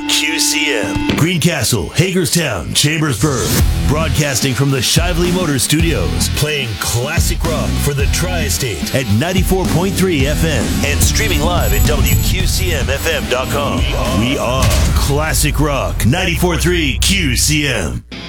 WQCM. Greencastle, Hagerstown, Chambersburg. Broadcasting from the Shively Motor Studios. Playing classic rock for the Tri-State at 94.3 FM. And streaming live at WQCMFM.com. We are Classic Rock 94.3 QCM.